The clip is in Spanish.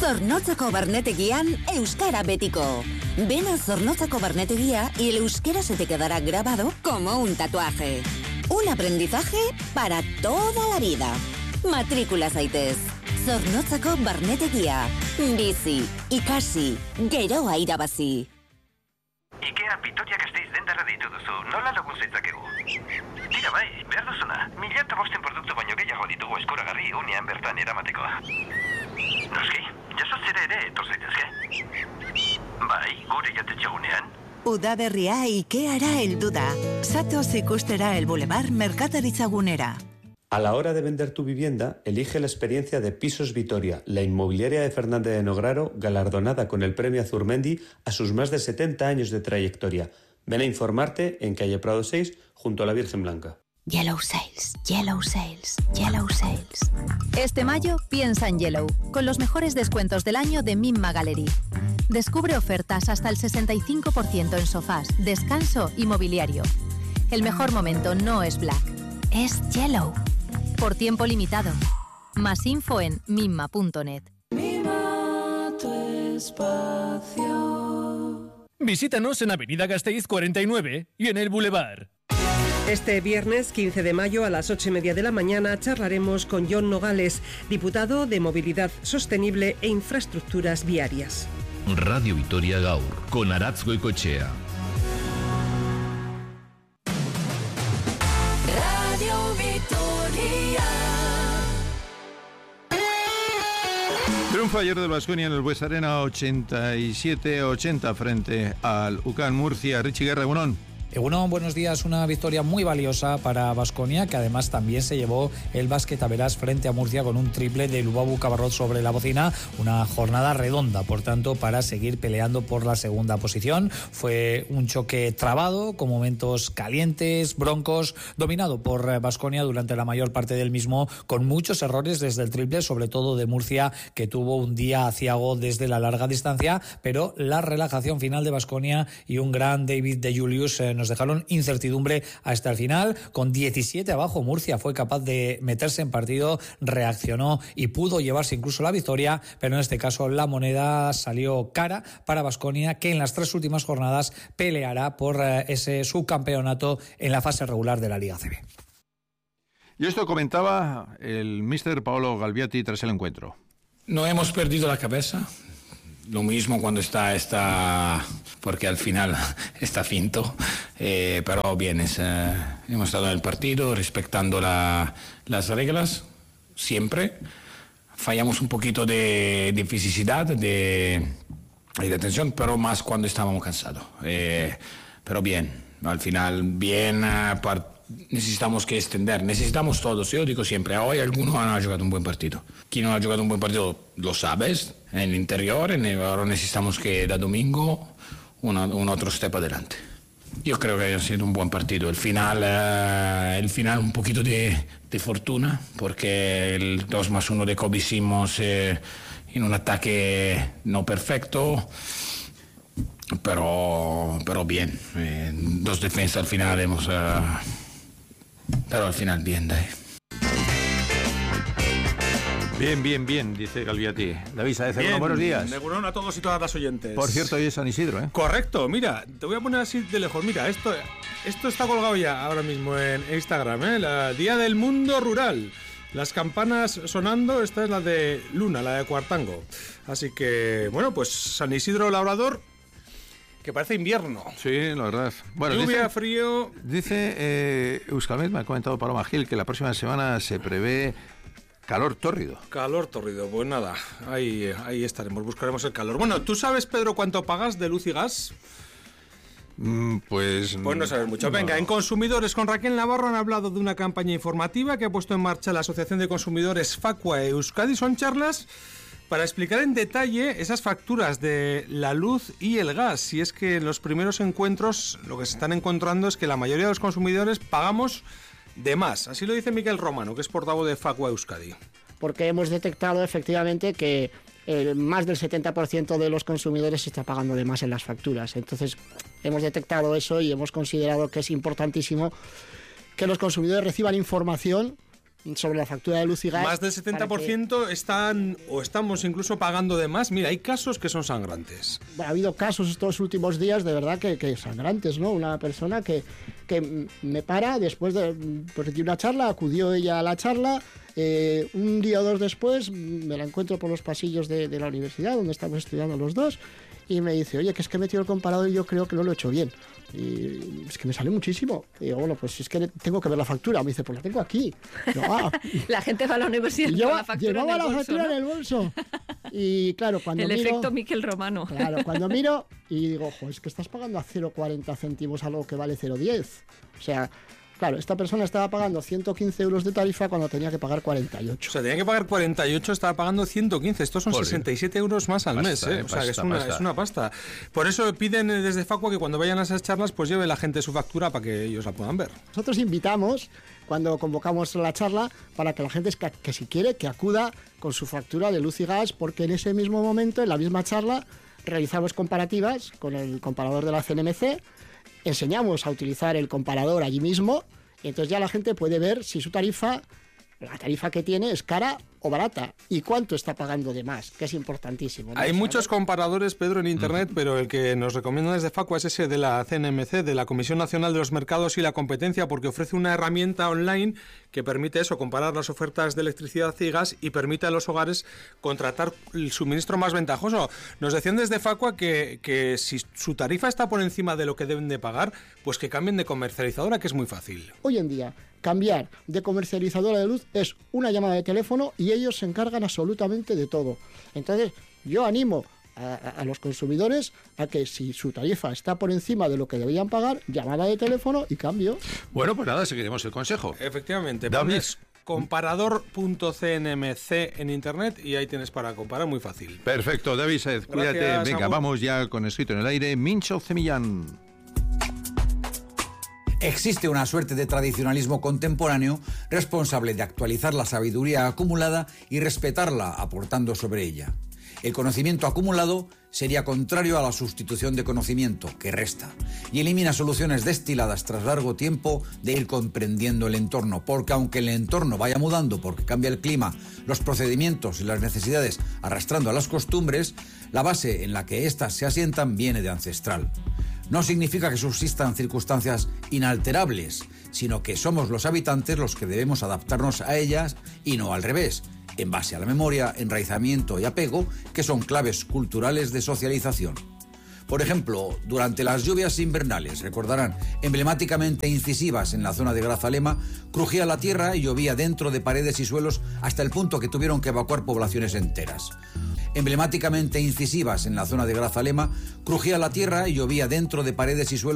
Zornotzako barnetegian euskara betiko. Ven a Zornotzako barnetegia y el euskera se te quedará grabado como un tatuaje. Un aprendizaje para toda la vida. Matrícula zaitez. Zornotzako barnetegia. Bizi, ikasi, geroa irabazi. Ikea Vitoria-Gasteiz dendarra deitu duzu. Nola lagun zaitzakegu? Tira bai, behar duzuna. 1.500 produktu baino gehiago ditugu eskuragarri unean bertan eramateko. Noski, jasotzera ere etor zaitezke. Bai, gure jatetxegunean. Udaberria Ikeara heldu da. Zatoz ikustera el Boulevard Merkataritza gunera. A la hora de vender tu vivienda, elige la experiencia de Pisos Vitoria, la inmobiliaria de Fernández de Nograro, galardonada con el premio Azurmendi a sus más de 70 años de trayectoria. Ven a informarte en calle Prado 6, junto a la Virgen Blanca. Yellow Sales, Yellow Sales, Yellow Sales. Este mayo piensa en Yellow, con los mejores descuentos del año de Mimma Gallery. Descubre ofertas hasta el 65% en sofás, descanso y mobiliario. El mejor momento no es Black, es Yellow. Por tiempo limitado. Más info en mimma.net. Mima tu espacio. Visítanos en Avenida Gasteiz 49 y en el Boulevard. Este viernes 15 de mayo a las 8:30 de la mañana charlaremos con Jon Nogales, diputado de Movilidad Sostenible e Infraestructuras Viarias. Radio Vitoria Gaur, con Aratz Goikoetxea. Radio Vitoria. Triunfo ayer del Baskonia en el Buesa Arena 87-80 frente al UCAN Murcia. Richie Guerra, Egunon. Egunon, buenos días. Una victoria muy valiosa para Baskonia, que además también se llevó el Básquet Averás frente a Murcia con un triple de Lubabu Cabarrot sobre la bocina. Una jornada redonda, por tanto, para seguir peleando por la segunda posición. Fue un choque trabado, con momentos calientes, broncos, dominado por Baskonia durante la mayor parte del mismo, con muchos errores desde el triple, sobre todo de Murcia, que tuvo un día aciago desde la larga distancia, pero la relajación final de Baskonia y un gran David de Julius nos dejaron incertidumbre hasta el final. Con 17 abajo, Murcia fue capaz de meterse en partido, reaccionó y pudo llevarse incluso la victoria, pero en este caso la moneda salió cara para Baskonia, que en las 3 últimas jornadas peleará por ese subcampeonato en la fase regular de la Liga ACB. Y esto comentaba el míster Paolo Galbiati tras el encuentro. No hemos perdido la cabeza. Lo mismo cuando está porque al final está finto, pero bien, hemos estado en el partido respetando las reglas, siempre. Fallamos un poquito de fisicidad, de tensión, pero más cuando estábamos cansados. Pero bien, al final bien, necesitamos que extender, necesitamos todos. Yo digo siempre, hoy algunos han jugado un buen partido. Quien no ha jugado un buen partido lo sabes, en el interior, ahora necesitamos que da domingo un otro step adelante. Yo creo que ha sido un buen partido. El final un poquito de fortuna, porque el 2+1 de Kobe hicimos en un ataque no perfecto, pero bien. 2 defensas al final hemos... pero al final bien, Dave. Bien, dice Galbiati. David Sáez, buenos días. Egunon a todos y todas las oyentes. Por cierto, hoy es San Isidro, ¿eh? Correcto, mira, te voy a poner así de lejos. Mira, esto está colgado ya ahora mismo en Instagram, ¿eh? El Día del Mundo Rural. Las campanas sonando, esta es la de Luna, la de Cuartango. Así que, bueno, pues San Isidro Labrador, que parece invierno. Sí, la verdad. Bueno, lluvia, frío... Dice Euskalmet, me ha comentado Paloma Gil, que la próxima semana se prevé calor tórrido. Calor tórrido, pues nada, ahí estaremos, buscaremos el calor. Bueno, ¿tú sabes, Pedro, cuánto pagas de luz y gas? Pues no sabes mucho. Venga, no. En Consumidores con Raquel Navarro han hablado de una campaña informativa que ha puesto en marcha la Asociación de Consumidores Facua Euskadi. Son charlas para explicar en detalle esas facturas de la luz y el gas. Y es que en los primeros encuentros lo que se están encontrando es que la mayoría de los consumidores pagamos de más. Así lo dice Miquel Romano, que es portavoz de Facua Euskadi. Porque hemos detectado efectivamente que más del 70% de los consumidores se está pagando de más en las facturas. Entonces hemos detectado eso y hemos considerado que es importantísimo que los consumidores reciban información sobre la factura de luz y gas. Más del 70% están o estamos incluso pagando de más. Mira, hay casos que son sangrantes. Bueno, ha habido casos estos últimos días de verdad que sangrantes, ¿no? Una persona que me para después de una charla, acudió ella a la charla. Un día o dos después me la encuentro por los pasillos de la universidad donde estamos estudiando los dos y me dice, oye, que es que he metido el comparador y yo creo que no lo he hecho bien. Y es que me sale muchísimo. Y digo, bueno, pues es que tengo que ver la factura. Me dice, pues la tengo aquí. Digo, la gente va a la universidad con la factura llevaba en el la bolso, factura, ¿no?, en el bolso. Y claro, cuando el miro... efecto Miquel Romano. Claro, cuando miro y digo, ojo, es que estás pagando a 0,40 céntimos algo que vale 0,10. O sea... Claro, esta persona estaba pagando 115 euros de tarifa cuando tenía que pagar 48. O sea, tenía que pagar 48, estaba pagando 115. Estos son 67 euros más al mes, ¿eh? O sea, que es una pasta. Por eso piden desde Facua que cuando vayan a esas charlas, pues lleve la gente su factura para que ellos la puedan ver. Nosotros invitamos, cuando convocamos la charla, para que la gente que si quiere, que acuda con su factura de luz y gas, porque en ese mismo momento, en la misma charla, realizamos comparativas con el comparador de la CNMC, enseñamos a utilizar el comparador allí mismo y entonces ya la gente puede ver si su tarifa, la tarifa que tiene, es cara o barata y cuánto está pagando de más, que es importantísimo, ¿no? Hay muchos comparadores, Pedro, en Internet, pero el que nos recomienda desde Facua es ese de la CNMC, de la Comisión Nacional de los Mercados y la Competencia, porque ofrece una herramienta online que permite eso, comparar las ofertas de electricidad y gas y permite a los hogares contratar el suministro más ventajoso. Nos decían desde Facua que si su tarifa está por encima de lo que deben de pagar, pues que cambien de comercializadora, que es muy fácil. Hoy en día, cambiar de comercializadora de luz es una llamada de teléfono y ellos se encargan absolutamente de todo. Entonces, yo animo a los consumidores a que si su tarifa está por encima de lo que deberían pagar, llamada de teléfono y cambio. Bueno, pues nada, seguiremos el consejo. Efectivamente. David. Comparador.cnmc en Internet y ahí tienes para comparar, muy fácil. Perfecto, David Saez, cuídate. Venga, Agur. vamos ya con Escrito en el Aire. Mincho Cemillán. Existe una suerte de tradicionalismo contemporáneo responsable de actualizar la sabiduría acumulada y respetarla aportando sobre ella. El conocimiento acumulado sería contrario a la sustitución de conocimiento, que resta, y elimina soluciones destiladas tras largo tiempo de ir comprendiendo el entorno, porque aunque el entorno vaya mudando porque cambia el clima, los procedimientos y las necesidades arrastrando a las costumbres, la base en la que éstas se asientan viene de ancestral. No significa que subsistan circunstancias inalterables, sino que somos los habitantes los que debemos adaptarnos a ellas y no al revés, en base a la memoria, enraizamiento y apego, que son claves culturales de socialización. Por ejemplo, durante las lluvias invernales, recordarán, emblemáticamente incisivas en la zona de Grazalema, crujía la tierra y llovía dentro de paredes y suelos hasta el punto que tuvieron que evacuar poblaciones enteras. Emblemáticamente incisivas en la zona de Grazalema, crujía la tierra y llovía dentro de paredes y suelos